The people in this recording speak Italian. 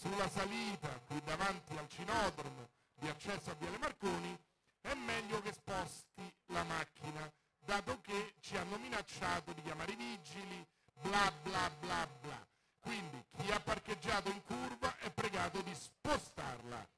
sulla salita qui davanti al cinodromo di accesso a Viale Marconi, è meglio che sposti la macchina, dato che ci hanno minacciato di chiamare i vigili, bla bla bla bla. Quindi chi ha parcheggiato in curva è pregato di spostarla.